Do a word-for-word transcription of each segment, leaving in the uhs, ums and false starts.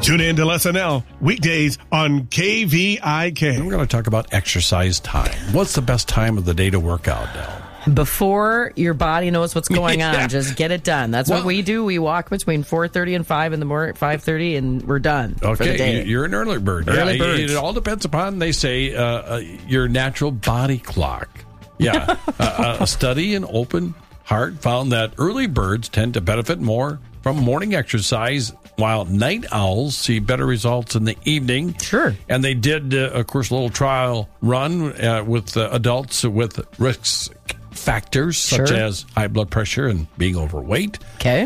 Tune in to L S N L weekdays on K V I K. We're going to talk about exercise time. What's the best time of the day to work out, Del? Before your body knows what's going Yeah. on, just get it done. That's Well- what we do. We walk between four thirty and five in the morning, five thirty, and we're done for the Okay, day. you're an early bird. Early yeah, birds. It, it all depends upon, they say, uh, uh, your natural body clock. Yeah. uh, a study in Open Heart found that early birds tend to benefit more from morning exercise, while night owls see better results in the evening. Sure. And they did, uh, of course, a little trial run uh, with uh, adults with risk factors such Sure. as high blood pressure and being overweight. Okay.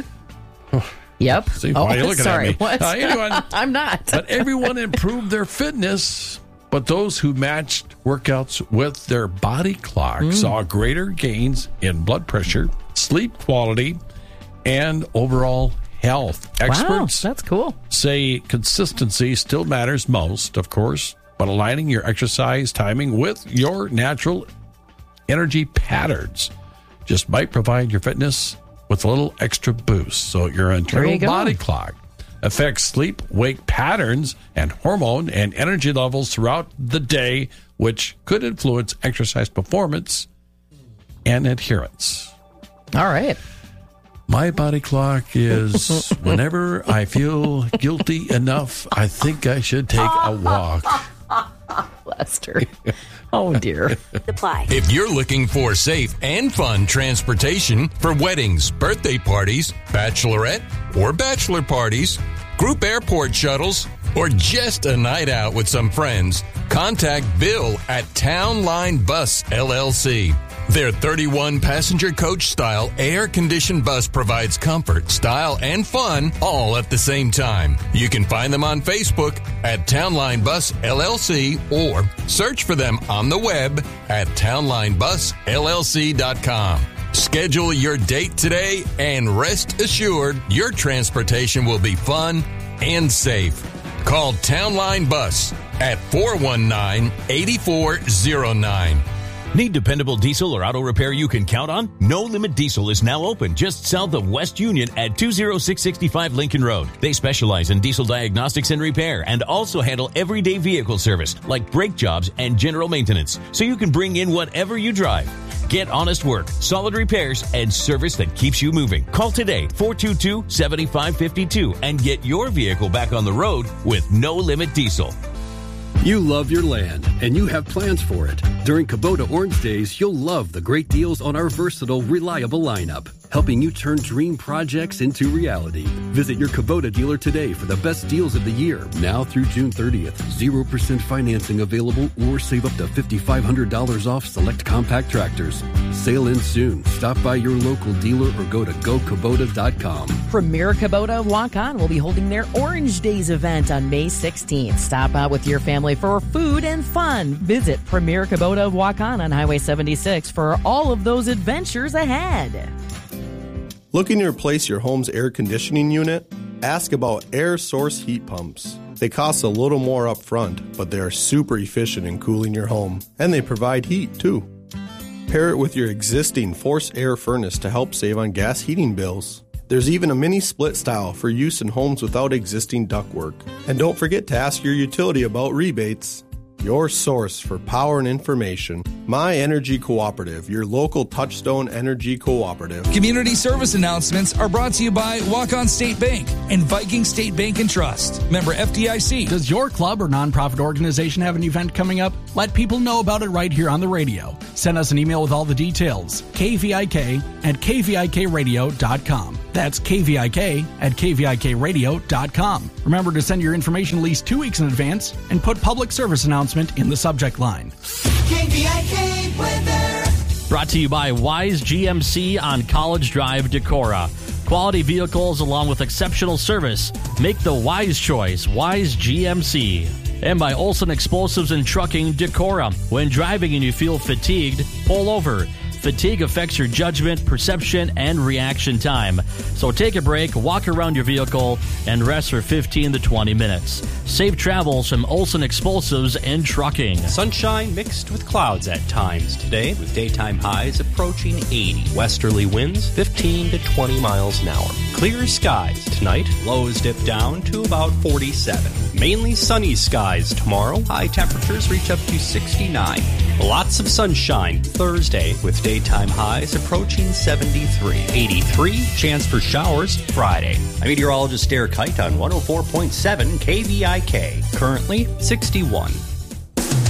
Yep. See, why are you looking sorry. at me? What? Uh, anyone- I'm not. But everyone improved their fitness. But those who matched workouts with their body clock Mm. saw greater gains in blood pressure, sleep quality, and overall health. Wow, Experts that's cool. say consistency still matters most, of course, but aligning your exercise timing with your natural energy patterns just might provide your fitness with a little extra boost. So your internal you go. body clock affects sleep, wake patterns, and hormone and energy levels throughout the day, which could influence exercise performance and adherence. All right. My body clock is whenever I feel guilty enough, I think I should take a walk. Lester. Oh, dear. Apply. If you're looking for safe and fun transportation for weddings, birthday parties, bachelorette or bachelor parties, group airport shuttles, or just a night out with some friends, contact Bill at Town Line Bus L L C. Their thirty-one passenger coach style air-conditioned bus provides comfort, style, and fun all at the same time. You can find them on Facebook at Townline Bus L L C or search for them on the web at townline bus l l c dot com. Schedule your date today and rest assured your transportation will be fun and safe. Call Townline Bus at four one nine, eight four zero nine. Need dependable diesel or auto repair you can count on? No Limit Diesel is now open just south of West Union at two oh six six five Lincoln Road. They specialize in diesel diagnostics and repair and also handle everyday vehicle service like brake jobs and general maintenance, so you can bring in whatever you drive. Get honest work, solid repairs, and service that keeps you moving. Call today, four two two, seven five five two, and get your vehicle back on the road with No Limit Diesel. You love your land, and you have plans for it. During Kubota Orange Days, you'll love the great deals on our versatile, reliable lineup, helping you turn dream projects into reality. Visit your Kubota dealer today for the best deals of the year, now through June thirtieth. zero percent financing available, or save up to five thousand five hundred dollars off select compact tractors. Sale ends soon. Stop by your local dealer or go to go kubota dot com. Premier Kubota of Waukon will be holding their Orange Days event on May sixteenth. Stop out with your family for food and fun. Visit Premier Kubota of Waukon on Highway seventy-six for all of those adventures ahead. Looking to replace your home's air conditioning unit? Ask about air source heat pumps. They cost a little more up front, but they are super efficient in cooling your home, and they provide heat too. Pair it with your existing forced air furnace to help save on gas heating bills. There's even a mini split style for use in homes without existing ductwork. And don't forget to ask your utility about rebates. Your source for power and information. My Energy Cooperative, your local Touchstone Energy Cooperative. Community service announcements are brought to you by Waukon State Bank and Viking State Bank and Trust. Member F D I C. Does your club or nonprofit organization have an event coming up? Let people know about it right here on the radio. Send us an email with all the details. K V I K at k v i k radio dot com. That's K V I K at k v i k radio dot com. Remember to send your information at least two weeks in advance and put public service announcement in the subject line. K V I K weather. Brought to you by Wise G M C on College Drive, Decorah. Quality vehicles along with exceptional service. Make the wise choice, Wise G M C. And by Olson Explosives and Trucking, Decorah. When driving and you feel fatigued, pull over. Fatigue affects your judgment, perception, and reaction time. So take a break, walk around your vehicle, and rest for fifteen to twenty minutes. Safe travels from Olson Explosives and Trucking. Sunshine mixed with clouds at times today, with daytime highs approaching eighty. Westerly winds fifteen to twenty miles an hour. Clear skies tonight. Lows dip down to about forty-seven. Mainly sunny skies tomorrow. High temperatures reach up to sixty-nine. Lots of sunshine Thursday, with daytime highs approaching seventy-three. eighty-three, chance for showers Friday. I'm meteorologist Derek Height on one oh four point seven K V I K. Currently sixty-one.